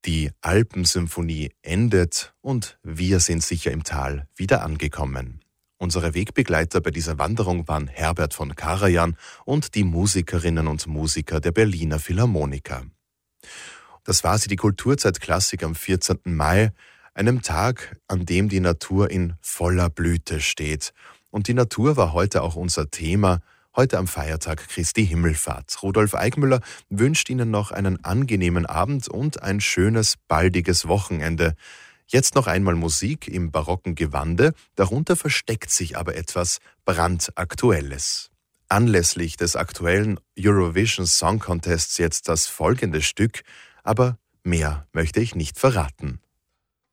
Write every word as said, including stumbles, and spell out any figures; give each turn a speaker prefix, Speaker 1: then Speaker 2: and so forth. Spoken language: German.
Speaker 1: Die Alpensymphonie endet und wir sind sicher im Tal wieder angekommen. Unsere Wegbegleiter bei dieser Wanderung waren Herbert von Karajan und die Musikerinnen und Musiker der Berliner Philharmoniker. Das war sie, die Kulturzeit-Klassik am vierzehnten Mai, einem Tag, an dem die Natur in voller Blüte steht. Und die Natur war heute auch unser Thema, heute am Feiertag Christi Himmelfahrt. Rudolf Eigmüller wünscht Ihnen noch einen angenehmen Abend und ein schönes, baldiges Wochenende. Jetzt noch einmal Musik im barocken Gewande, darunter versteckt sich aber etwas brandaktuelles. Anlässlich des aktuellen Eurovision Song Contests jetzt das folgende Stück, aber mehr möchte ich nicht verraten.